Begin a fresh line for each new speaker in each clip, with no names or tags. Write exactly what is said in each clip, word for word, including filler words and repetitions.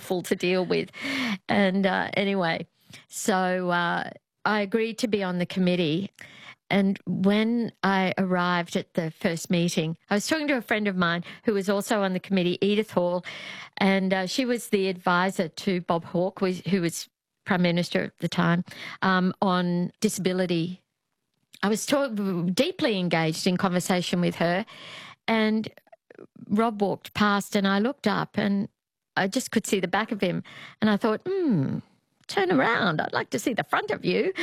mouthful to deal with. And uh, anyway, so uh, I agreed to be on the committee. And when I arrived at the first meeting, I was talking to a friend of mine who was also on the committee, Edith Hall, and uh, she was the advisor to Bob Hawke, who was Prime Minister at the time, um, on disability. I was talk- deeply engaged in conversation with her, and Rob walked past and I looked up and I just could see the back of him. And I thought, hmm, turn around. I'd like to see the front of you.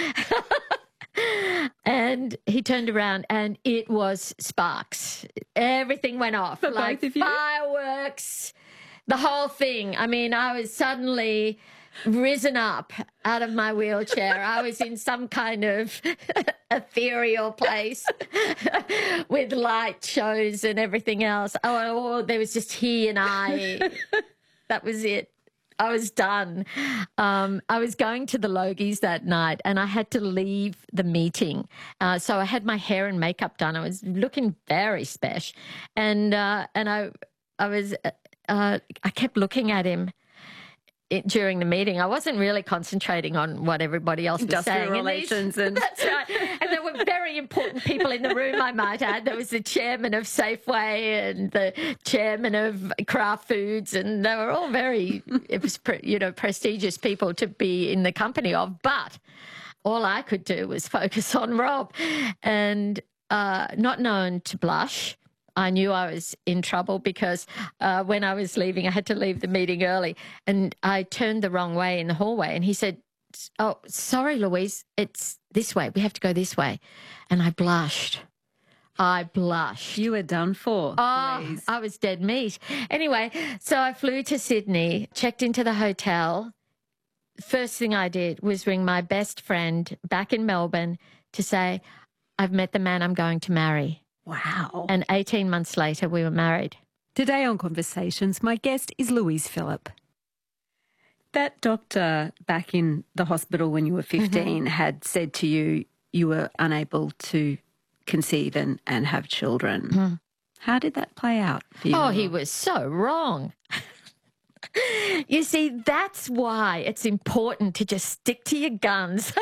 And he turned around and it was sparks. Everything went off.
For
like
both of you?
Fireworks, the whole thing. I mean, I was suddenly risen up out of my wheelchair. I was in some kind of ethereal place with light shows and everything else. Oh, oh, there was just he and I. That was it. I was done. Um, I was going to the Logies that night and I had to leave the meeting. Uh, so I had my hair and makeup done. I was looking very special. And uh, and I I was uh, I kept looking at him it, during the meeting. I wasn't really concentrating on what everybody else was saying.
Industrial relations.
And,
and
that's right. And there were very important people in the room, I might add. There was the chairman of Safeway and the chairman of Kraft Foods, and they were all very, it was, pre, you know, prestigious people to be in the company of. But all I could do was focus on Rob, and uh, not known to blush. I knew I was in trouble because uh, when I was leaving, I had to leave the meeting early, and I turned the wrong way in the hallway, and he said, "Oh, sorry, Louise, it's this way. We have to go this way." And I blushed. I blushed.
you were done for,
Oh,
Louise.
I was dead meat. Anyway, so I flew to Sydney, checked into the hotel. First thing I did was ring my best friend back in Melbourne to say, I've met the man I'm going to marry.
Wow.
And eighteen months later, we were married.
Today on Conversations, my guest is Louise Phillip. That doctor back in the hospital when you were fifteen mm-hmm. had said to you you were unable to conceive and, and have children. Mm. How did that play out for you?
Oh, he was so wrong. You see, that's why it's important to just stick to your guns.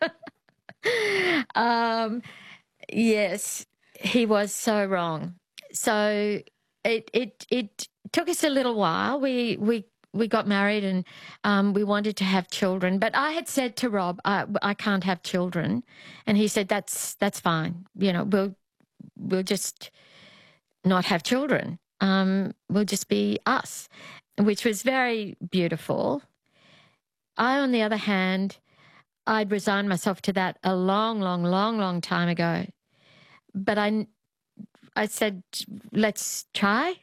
um, yes, he was so wrong. So it it it took us a little while. We we we got married and um, we wanted to have children. But I had said to Rob, I, I can't have children, and he said that's that's fine. You know, we'll we'll just not have children. Um, we'll just be us, which was very beautiful. I, on the other hand, I'd resigned myself to that a long, long, long, long time ago. But I, I said, let's try.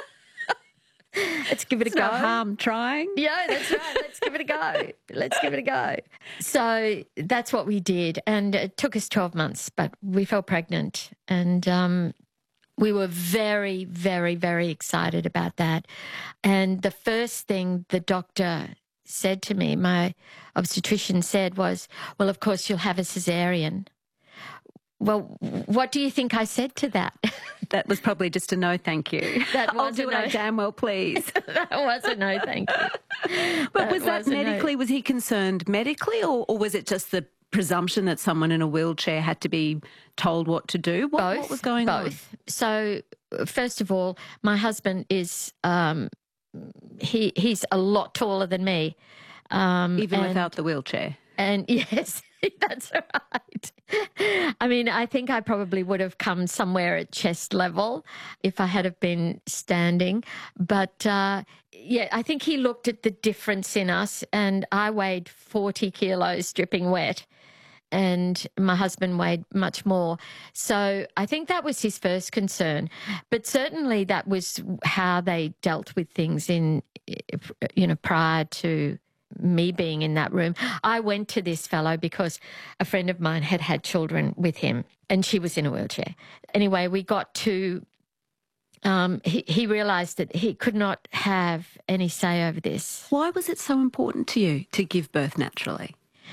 Let's give it a
It's
go.
no harm trying.
Yeah, that's right. Let's give it a go. Let's give it a go. So that's what we did. And it took us twelve months, but we fell pregnant. And um, we were very, very, very excited about that. And the first thing the doctor said to me, my obstetrician said was, well, of course, you'll have a cesarean. Well, what do you think I said to that?
That was probably just a no, thank you.
That
I'll
was
do
a
what
no.
I damn well please.
That was a no, thank you.
But
That
was that
was a no.
medically, was he concerned medically, or, or was it just the presumption that someone in a wheelchair had to be told what to do? What,
Both.
what was going
both.
on?
So, first of all, my husband is, um, he he's a lot taller than me. Um,
Even
and,
without the wheelchair?
And yes, that's right. I mean, I think I probably would have come somewhere at chest level if I had have been standing. But uh, yeah, I think he looked at the difference in us, and I weighed forty kilos dripping wet, and my husband weighed much more. So I think that was his first concern. But certainly that was how they dealt with things in, you know, prior to me being in that room. I went to this fellow because a friend of mine had had children with him and she was in a wheelchair. Anyway, we got to, um, he, he realised that he could not have any say over this.
Why was it so important to you to give birth naturally?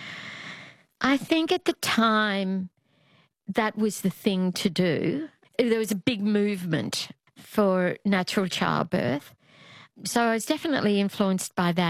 I think at the time that was the thing to do. There was a big movement for natural childbirth. So I was definitely influenced by that.